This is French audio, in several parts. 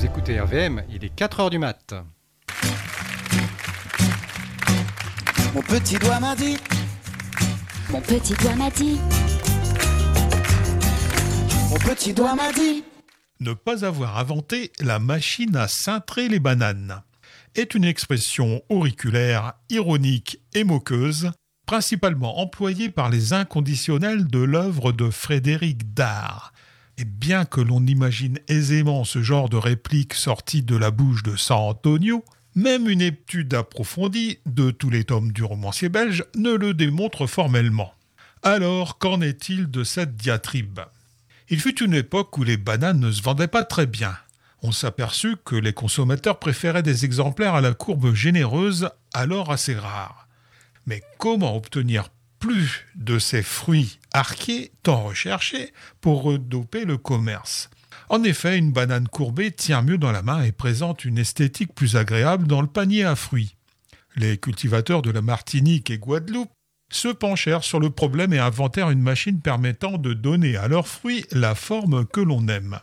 Vous écoutez RVM, il est 4h du mat. Mon petit doigt m'a dit. Mon petit doigt m'a dit. Mon petit doigt m'a dit. Ne pas avoir inventé la machine à cintrer les bananes est une expression auriculaire, ironique et moqueuse, principalement employée par les inconditionnels de l'œuvre de Frédéric Dard. Et bien que l'on imagine aisément ce genre de réplique sortie de la bouche de San Antonio, même une étude approfondie de tous les tomes du romancier belge ne le démontre formellement. Alors, qu'en est-il de cette diatribe ? Il fut une époque où les bananes ne se vendaient pas très bien. On s'aperçut que les consommateurs préféraient des exemplaires à la courbe généreuse, alors assez rares. Mais comment obtenir plus de ces fruits arqués, tant recherchés, pour redoper le commerce ? En effet, une banane courbée tient mieux dans la main et présente une esthétique plus agréable dans le panier à fruits. Les cultivateurs de la Martinique et Guadeloupe se penchèrent sur le problème et inventèrent une machine permettant de donner à leurs fruits la forme que l'on aime.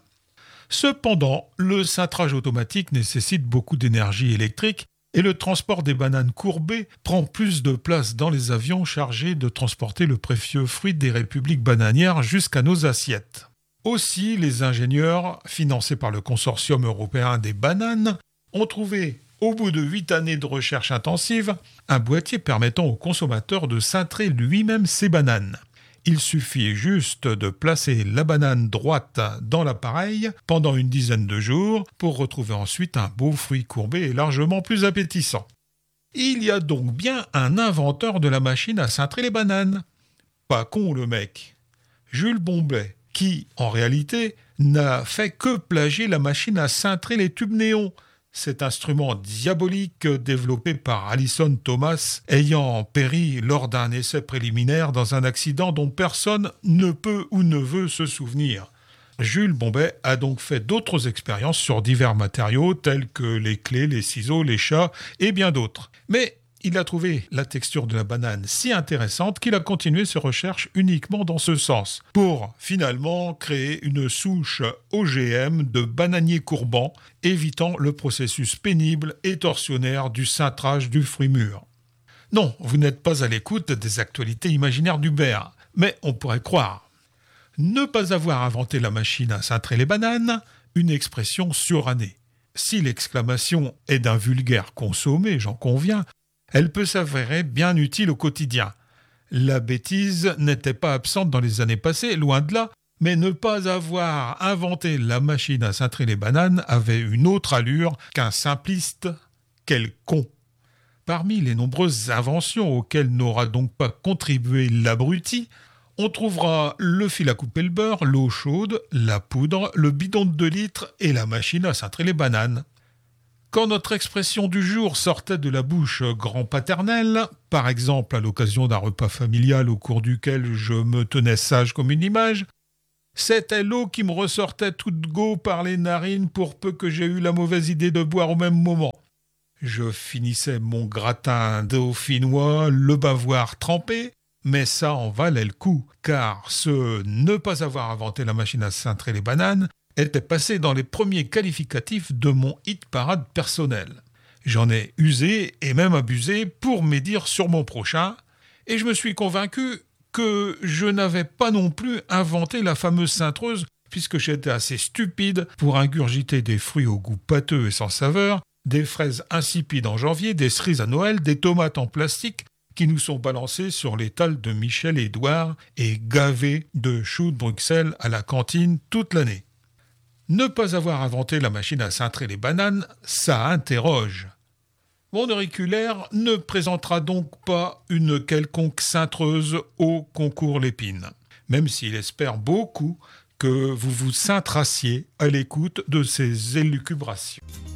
Cependant, le cintrage automatique nécessite beaucoup d'énergie électrique et le transport des bananes courbées prend plus de place dans les avions chargés de transporter le précieux fruit des républiques bananières jusqu'à nos assiettes. Aussi, les ingénieurs, financés par le consortium européen des bananes, ont trouvé, au bout de 8 années de recherche intensive, un boîtier permettant au consommateur de cintrer lui-même ses bananes. Il suffit juste de placer la banane droite dans l'appareil pendant une dizaine de jours pour retrouver ensuite un beau fruit courbé et largement plus appétissant. Il y a donc bien un inventeur de la machine à cintrer les bananes. Pas con le mec. Jules Bombay, qui, en réalité, n'a fait que plagier la machine à cintrer les tubes néons, cet instrument diabolique développé par Alison Thomas ayant péri lors d'un essai préliminaire dans un accident dont personne ne peut ou ne veut se souvenir. Jules Bombay a donc fait d'autres expériences sur divers matériaux tels que les clés, les ciseaux, les chats et bien d'autres. Mais il a trouvé la texture de la banane si intéressante qu'il a continué ses recherches uniquement dans ce sens, pour finalement créer une souche OGM de bananier courbant, évitant le processus pénible et torsionnaire du cintrage du fruit mûr. Non, vous n'êtes pas à l'écoute des actualités imaginaires d'Hubert, mais on pourrait croire. Ne pas avoir inventé la machine à cintrer les bananes, une expression surannée. Si l'exclamation est d'un vulgaire consommé, j'en conviens, elle peut s'avérer bien utile au quotidien. La bêtise n'était pas absente dans les années passées, loin de là, mais ne pas avoir inventé la machine à cintrer les bananes avait une autre allure qu'un simpliste. Quel con ! Parmi les nombreuses inventions auxquelles n'aura donc pas contribué l'abruti, on trouvera le fil à couper le beurre, l'eau chaude, la poudre, le bidon de 2 litres et la machine à cintrer les bananes. Quand notre expression du jour sortait de la bouche grand-paternelle, par exemple à l'occasion d'un repas familial au cours duquel je me tenais sage comme une image, c'était l'eau qui me ressortait toute go par les narines pour peu que j'aie eu la mauvaise idée de boire au même moment. Je finissais mon gratin dauphinois, le bavoir trempé, mais ça en valait le coup, car ce ne pas avoir inventé la machine à cintrer les bananes était passé dans les premiers qualificatifs de mon hit-parade personnel. J'en ai usé et même abusé pour médire sur mon prochain, et je me suis convaincu que je n'avais pas non plus inventé la fameuse cintreuse, puisque j'étais assez stupide pour ingurgiter des fruits au goût pâteux et sans saveur, des fraises insipides en janvier, des cerises à Noël, des tomates en plastique qui nous sont balancées sur l'étal de Michel et Édouard et gavées de choux de Bruxelles à la cantine toute l'année. Ne pas avoir inventé la machine à cintrer les bananes, ça interroge. Mon auriculaire ne présentera donc pas une quelconque cintreuse au concours Lépine, même s'il espère beaucoup que vous vous cintrassiez à l'écoute de ces élucubrations.